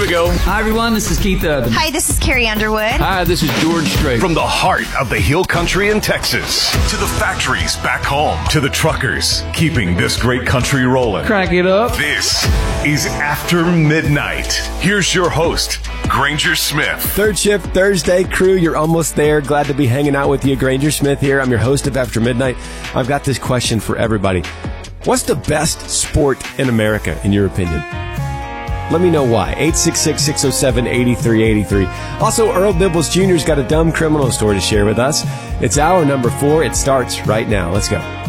we go. Hi, everyone. This is Keith Urban. Hi, this is Carrie Underwood. Hi, this is George Strait. From the heart of the Hill Country in Texas to the factories back home to the truckers keeping this great country rolling. Crack it up. This is After Midnight. Here's your host, Granger Smith. Third Shift Thursday crew, you're almost there. Glad to be hanging out with you. Granger Smith here. I'm your host of After Midnight. I've got this question for everybody. What's the best sport in America, in your opinion? Let me know why. 866-607-8383. Also, Earl Bibbles Jr.'s got a dumb criminal story to share with us. It's hour number 4. It starts right now. Let's go.